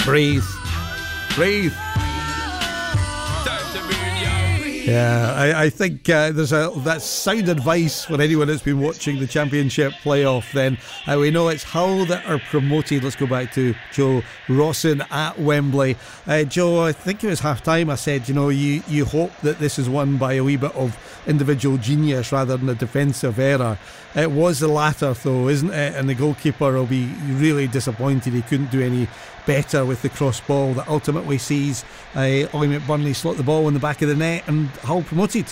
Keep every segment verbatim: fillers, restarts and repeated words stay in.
Breathe. Breathe. Yeah, I, I think uh, there's a that's sound advice for anyone that's been watching the Championship playoff. Then uh, we know it's Hull that are promoted. Let's go back to Joe Rawson at Wembley. Uh, Joe, I think it was half time. I said, you know, you, you hope that this is won by a wee bit of individual genius rather than a defensive error. It was the latter, though, isn't it? And the goalkeeper will be really disappointed he couldn't do any better with the cross ball that ultimately sees uh, Ollie McBurney slot the ball in the back of the net and Hull promoted.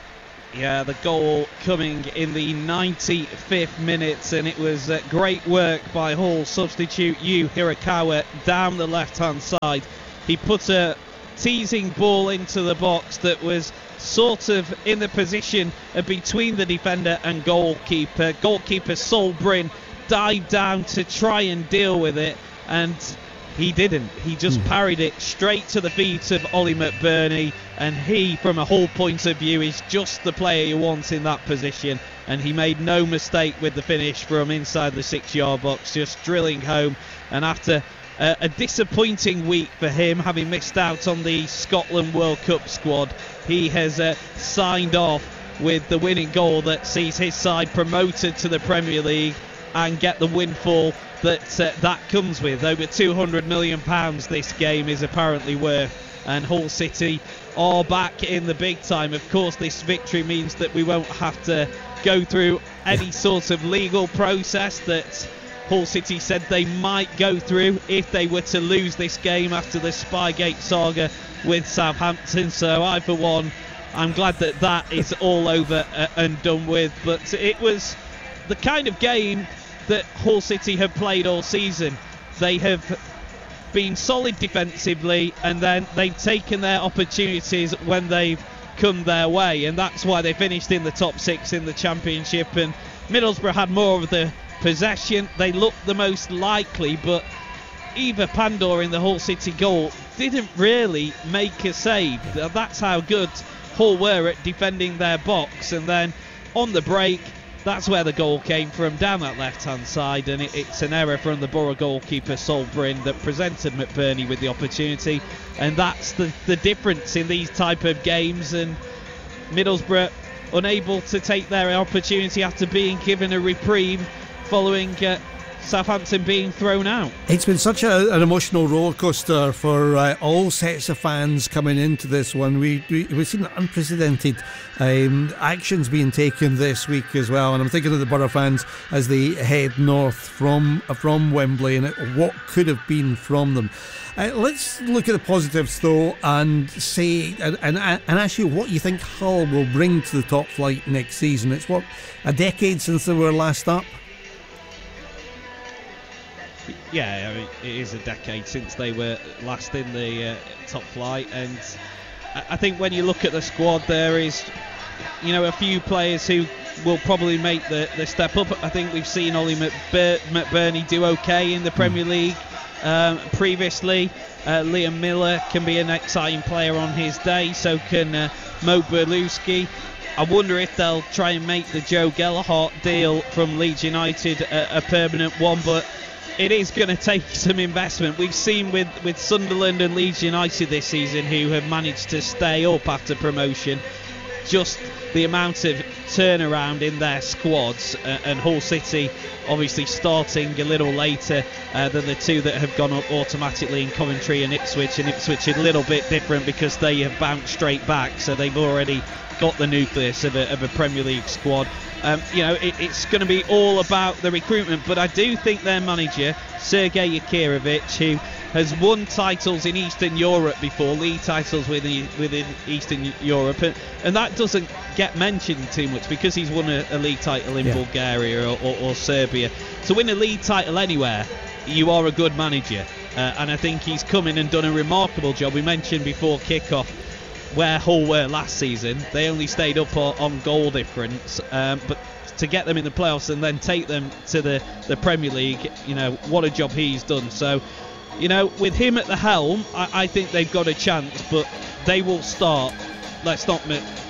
Yeah, the goal coming in the ninety-fifth minute, and it was uh, great work by Hull substitute Yu Hirakawa down the left-hand side. He put a teasing ball into the box that was sort of in the position of between the defender and goalkeeper. Goalkeeper Sol Bryn dived down to try and deal with it, and he didn't. He just mm. parried it straight to the feet of Ollie McBurney, and he, from a Hull point of view, is just the player you want in that position, and he made no mistake with the finish from inside the six-yard box, just drilling home. And after uh, a disappointing week for him, having missed out on the Scotland World Cup squad, he has uh, signed off with the winning goal that sees his side promoted to the Premier League and get the windfall that uh, that comes with. Over two hundred million pounds this game is apparently worth, and Hull City are back in the big time. Of course, this victory means that we won't have to go through any sort of legal process that Hull City said they might go through if they were to lose this game after the Spygate saga with Southampton. So I, for one, I'm glad that that is all over uh, and done with. But it was the kind of game that Hull City have played all season. They have been solid defensively, and then they've taken their opportunities when they've come their way, and that's why they finished in the top six in the Championship. And Middlesbrough had more of the possession. They looked the most likely, but Eva Pandor in the Hull City goal didn't really make a save. That's how good Hull were at defending their box. And then on the break, that's where the goal came from, down that left-hand side, and it, it's an error from the Borough goalkeeper Sol Bryn that presented McBurney with the opportunity, and that's the, the difference in these type of games. And Middlesbrough unable to take their opportunity after being given a reprieve following uh, Southampton being thrown out. It's been such a, an emotional rollercoaster for uh, all sets of fans coming into this one. We, we, we've seen unprecedented um, actions being taken this week as well, and I'm thinking of the Borough fans as they head north from from Wembley and what could have been from them. Uh, let's look at the positives though, and say and, and, and ask you what you think Hull will bring to the top flight next season. It's what, a decade since they were last up? Yeah, I mean, it is a decade since they were last in the uh, top flight, and I think when you look at the squad, there is, you know, a few players who will probably make the, the step up. I think we've seen Ollie McBur- McBurney do okay in the Premier League um, previously. Uh, Liam Miller can be an exciting player on his day, so can uh, Mo Berlewski. I wonder if they'll try and make the Joe Gelhardt deal from Leeds United a, a permanent one, but it is going to take some investment. We've seen with, with Sunderland and Leeds United this season, who have managed to stay up after promotion, just the amount of turnaround in their squads, uh, and Hull City obviously starting a little later uh, than the two that have gone up automatically in Coventry and Ipswich, and Ipswich a little bit different because they have bounced straight back, so they've already got the nucleus of a, of a Premier League squad. Um, you know, it, it's going to be all about the recruitment, but I do think their manager, Sergei Yakirovich, who has won titles in Eastern Europe before, league titles within, within Eastern Europe, and, and that doesn't get mentioned too much because he's won a, a league title in yeah. Bulgaria or, or, or Serbia. To win a league title anywhere, you are a good manager, uh, and I think he's come in and done a remarkable job. We mentioned before kick-off where Hull were last season. They only stayed up on goal difference, um, but to get them in the playoffs and then take them to the, the Premier League, you know, what a job he's done. So, you know, with him at the helm, I, I think they've got a chance, but they will start, let's not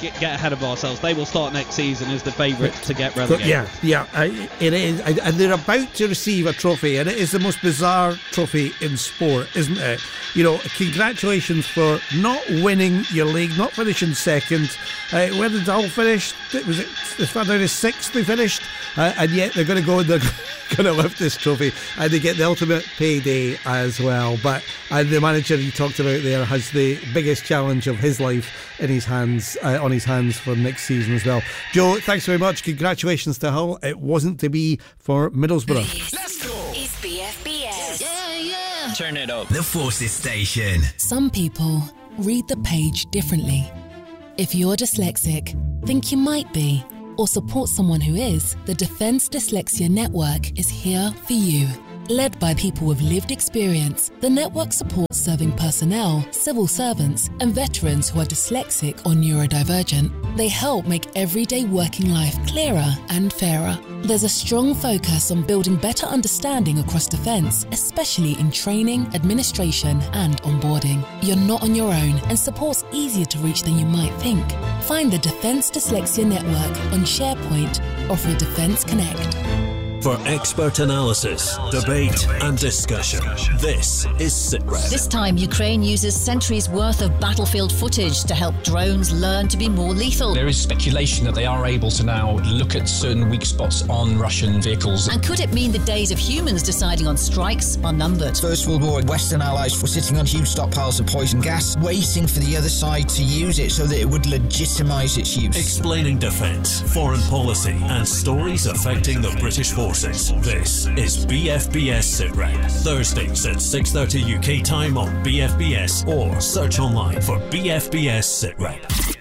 get, get ahead of ourselves. They will start next season as the favourites to get relegated. Yeah, yeah, I, it is, and they're about to receive a trophy, and it is the most bizarre trophy in sport, isn't it? You know, congratulations for not winning your league, not finishing second. Uh, where did Hull finish? Was it as far down as sixth they finished? Uh, and yet they're going to go and they're going to lift this trophy, and they get the ultimate payday as well. But and the manager you talked about there has the biggest challenge of his life in his hands, uh, on his hands for next season as well. Joe, thanks very much. Congratulations to Hull. It wasn't to be for Middlesbrough. Let's go. It's B F B S. Yeah, yeah. Turn it up. The Forces Station. Some people read the page differently. If you're dyslexic, think you might be, or support someone who is, the Defence Dyslexia Network is here for you. Led by people with lived experience, the network supports serving personnel, civil servants, and veterans who are dyslexic or neurodivergent. They help make everyday working life clearer and fairer. There's a strong focus on building better understanding across defence, especially in training, administration, and onboarding. You're not on your own, and support's easier to reach than you might think. Find the Defence Dyslexia Network on SharePoint or through Defence Connect. For expert analysis, debate and discussion, this is SITREP. This time, Ukraine uses centuries worth of battlefield footage to help drones learn to be more lethal. There is speculation that they are able to now look at certain weak spots on Russian vehicles. And could it mean the days of humans deciding on strikes are numbered? First World War, Western allies were sitting on huge stockpiles of poison gas, waiting for the other side to use it so that it would legitimise its use. Explaining defence, foreign policy and stories affecting the British forces. This is B F B S SITREP. Thursdays at six thirty U K time on B F B S or search online for B F B S SITREP.